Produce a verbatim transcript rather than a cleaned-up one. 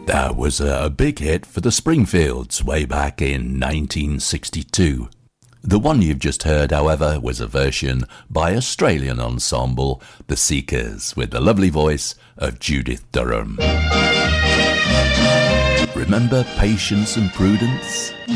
That was a big hit for the Springfields way back in nineteen sixty-two. The one you've just heard, however, was a version by Australian ensemble The Seekers with the lovely voice of Judith Durham. Remember patience and prudence?